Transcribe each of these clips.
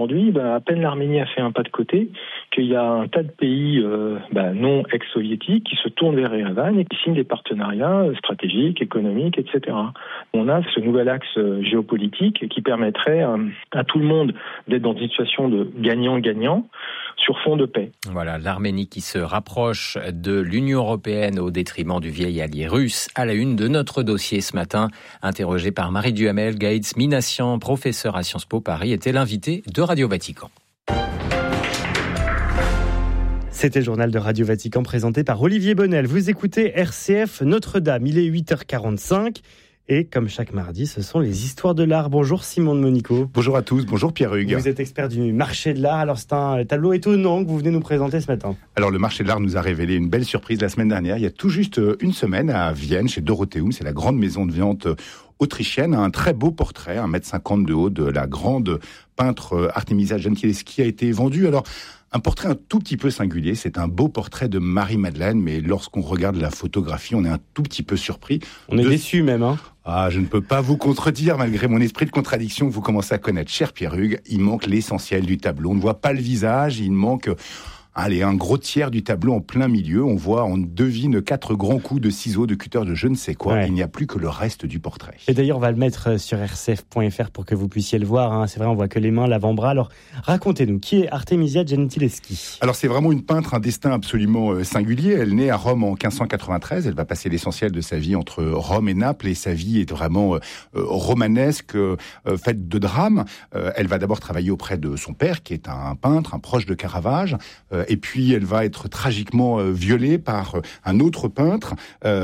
Aujourd'hui, à peine l'Arménie a fait un pas de côté, qu'il y a un tas de pays non ex-soviétiques qui se tournent vers Erevan et qui signent des partenariats stratégiques, économiques, etc. On a ce nouvel axe géopolitique qui permettrait à tout le monde d'être dans une situation de gagnant-gagnant sur fond de paix. Voilà, l'Arménie qui se rapproche de l'Union européenne au détriment du vieil allié russe. À la une de notre dossier ce matin, interrogé par Marie Duhamel, Gaëtz Minassian, professeur à Sciences Po Paris, était l'invité de Radio Vatican. C'était le journal de Radio Vatican présenté par Olivier Bonnel. Vous écoutez RCF Notre-Dame, il est 8h45. Et comme chaque mardi, ce sont les histoires de l'art. Bonjour Simon de Monico. Bonjour à tous, bonjour Pierre-Hugues. Vous êtes expert du marché de l'art. Alors c'est un tableau étonnant que vous venez nous présenter ce matin. Alors le marché de l'art nous a révélé une belle surprise la semaine dernière. Il y a tout juste une semaine à Vienne, chez Dorotheum, c'est la grande maison de vente autrichienne, un très beau portrait, 1,50 m de haut, de la grande peintre Artemisia Gentileschi a été vendu. Alors, un portrait un tout petit peu singulier, c'est un beau portrait de Marie-Madeleine, mais lorsqu'on regarde la photographie, on est un tout petit peu surpris. On est déçu même, hein. Ah, je ne peux pas vous contredire, malgré mon esprit de contradiction que vous commencez à connaître. Cher Pierre-Hugues, il manque l'essentiel du tableau. On ne voit pas le visage, il manque... un gros tiers du tableau en plein milieu. On devine 4 grands coups de ciseaux, de cutter, de je ne sais quoi. Ouais. Il n'y a plus que le reste du portrait. Et d'ailleurs, on va le mettre sur rcf.fr pour que vous puissiez le voir. Hein. C'est vrai, on voit que les mains, l'avant-bras. Alors, racontez-nous, qui est Artemisia Gentileschi ? Alors, c'est vraiment une peintre, un destin absolument singulier. Elle naît à Rome en 1593. Elle va passer l'essentiel de sa vie entre Rome et Naples. Et sa vie est vraiment romanesque, faite de drames. Elle va d'abord travailler auprès de son père, qui est un peintre, un proche de Caravage. Et puis, elle va être tragiquement violée par un autre peintre,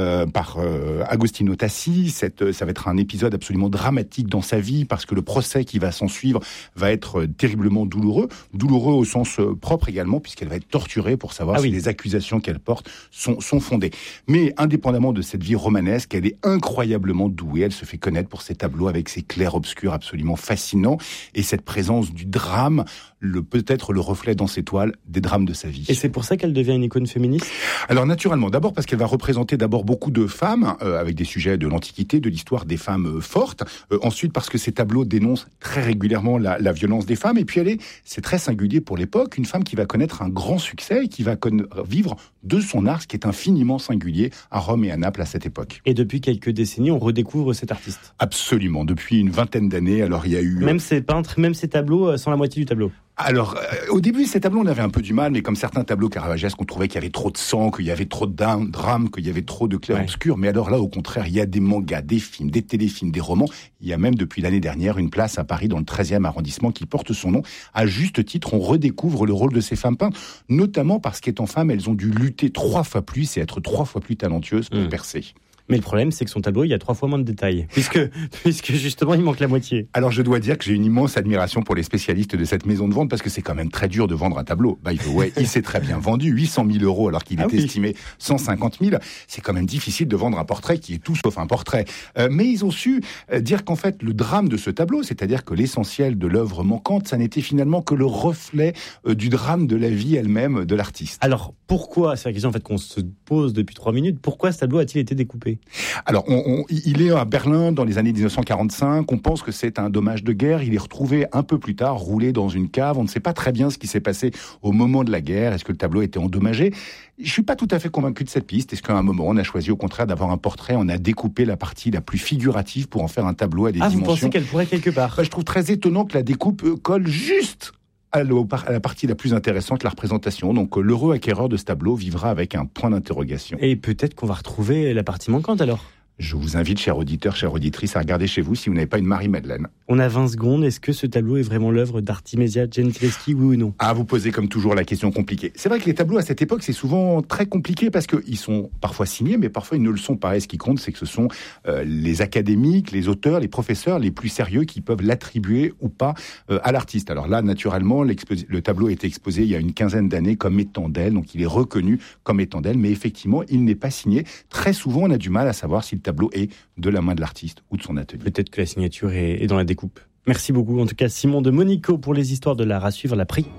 par Agostino Tassi. Ça va être un épisode absolument dramatique dans sa vie, parce que le procès qui va s'en suivre va être terriblement douloureux. Douloureux au sens propre également, puisqu'elle va être torturée pour savoir si les accusations qu'elle porte sont fondées. Mais indépendamment de cette vie romanesque, elle est incroyablement douée. Elle se fait connaître pour ses tableaux avec ses clairs-obscurs absolument fascinants. Et cette présence du drame, peut-être le reflet dans ses toiles des drames de sa vie. Et c'est pour ça qu'elle devient une icône féministe ? Alors naturellement, d'abord parce qu'elle va représenter beaucoup de femmes, avec des sujets de l'Antiquité, de l'histoire des femmes fortes. Ensuite parce que ses tableaux dénoncent très régulièrement la violence des femmes. Et puis c'est très singulier pour l'époque, une femme qui va connaître un grand succès et qui va vivre de son art, ce qui est infiniment singulier à Rome et à Naples à cette époque. Et depuis quelques décennies, on redécouvre cet artiste ? Absolument, depuis une vingtaine d'années. Alors il y a eu... Même ses peintres, même ses tableaux sont la moitié du tableau. Alors, au début, ces tableaux, on avait un peu du mal, mais comme certains tableaux caravagesques, on trouvait qu'il y avait trop de sang, qu'il y avait trop de drames, qu'il y avait trop de clair-obscur. Mais alors là, au contraire, il y a des mangas, des films, des téléfilms, des romans. Il y a même, depuis l'année dernière, une place à Paris, dans le 13e arrondissement, qui porte son nom. À juste titre, on redécouvre le rôle de ces femmes peintres, notamment parce qu'étant femmes, elles ont dû lutter 3 fois plus et être 3 fois plus talentueuses pour percer. Mais le problème, c'est que son tableau, il y a 3 fois moins de détails, puisque justement, il manque la moitié. Alors, je dois dire que j'ai une immense admiration pour les spécialistes de cette maison de vente, parce que c'est quand même très dur de vendre un tableau. Il s'est très bien vendu, 800 000 euros, alors qu'il était estimé 150 000. C'est quand même difficile de vendre un portrait qui est tout sauf un portrait. Mais ils ont su dire qu'en fait, le drame de ce tableau, c'est-à-dire que l'essentiel de l'œuvre manquante, ça n'était finalement que le reflet du drame de la vie elle-même de l'artiste. Alors, pourquoi, c'est la question en fait qu'on se pose depuis 3 minutes, pourquoi ce tableau a-t-il été découpé ? Alors, il est à Berlin dans les années 1945. On pense que c'est un dommage de guerre. Il est retrouvé un peu plus tard, roulé dans une cave. On ne sait pas très bien ce qui s'est passé au moment de la guerre. Est-ce que le tableau était endommagé ? Je suis pas tout à fait convaincu de cette piste. Est-ce qu'à un moment, on a choisi au contraire d'avoir un portrait, on a découpé la partie la plus figurative pour en faire un tableau à des dimensions. Vous pensez qu'elle pourrait quelque part ? Je trouve très étonnant que la découpe colle juste à la partie la plus intéressante, la représentation. Donc l'heureux acquéreur de ce tableau vivra avec un point d'interrogation. Et peut-être qu'on va retrouver la partie manquante alors ? Je vous invite, chers auditeurs, chères auditrices, à regarder chez vous si vous n'avez pas une Marie-Madeleine. On a 20 secondes. Est-ce que ce tableau est vraiment l'œuvre d'Artemisia Gentileschi, oui ou non ? Vous posez comme toujours la question compliquée. C'est vrai que les tableaux à cette époque, c'est souvent très compliqué parce qu'ils sont parfois signés, mais parfois ils ne le sont pas. Et ce qui compte, c'est que ce sont les académiques, les auteurs, les professeurs les plus sérieux qui peuvent l'attribuer ou pas à l'artiste. Alors là, naturellement, le tableau a été exposé il y a une quinzaine d'années comme étant d'elle, donc il est reconnu comme étant d'elle, mais effectivement, il n'est pas signé. Très souvent, on a du mal à savoir si le tableau est de la main de l'artiste ou de son atelier. Peut-être que la signature est dans la découpe. Merci beaucoup, en tout cas, Simon de Monico, pour les histoires de l'art. À suivre la prix.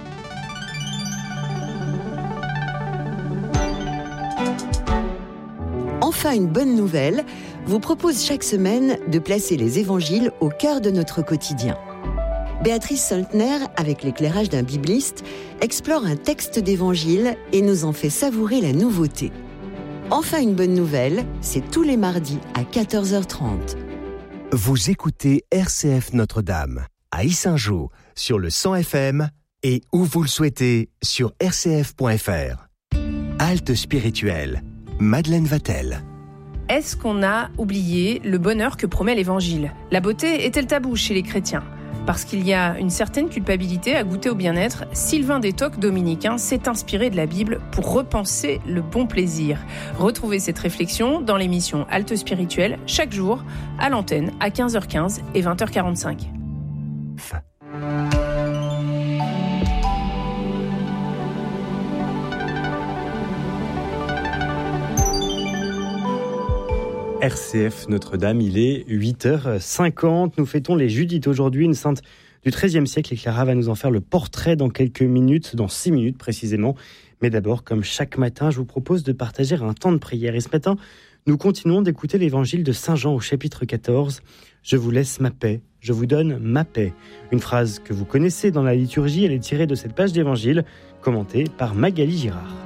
Enfin, une bonne nouvelle vous propose chaque semaine de placer les évangiles au cœur de notre quotidien. Béatrice Soltner, avec l'éclairage d'un bibliste, explore un texte d'évangile et nous en fait savourer la nouveauté. Enfin une bonne nouvelle, c'est tous les mardis à 14h30. Vous écoutez RCF Notre-Dame à Yssingeaux sur le 100 FM et où vous le souhaitez sur rcf.fr. Halte spirituelle, Madeleine Vatel. Est-ce qu'on a oublié le bonheur que promet l'Évangile ? La beauté est-elle tabou chez les chrétiens ? Parce qu'il y a une certaine culpabilité à goûter au bien-être, Sylvain Détoc, dominicain, s'est inspiré de la Bible pour repenser le bon plaisir. Retrouvez cette réflexion dans l'émission Halte spirituelle, chaque jour, à l'antenne, à 15h15 et 20h45. RCF Notre-Dame, il est 8h50. Nous fêtons les Judith aujourd'hui, une sainte du XIIIe siècle. Et Clara va nous en faire le portrait dans quelques minutes, dans 6 minutes précisément. Mais d'abord, comme chaque matin, je vous propose de partager un temps de prière. Et ce matin, nous continuons d'écouter l'évangile de Saint Jean au chapitre 14. Je vous laisse ma paix, je vous donne ma paix. Une phrase que vous connaissez dans la liturgie, elle est tirée de cette page d'évangile, commentée par Magali Girard.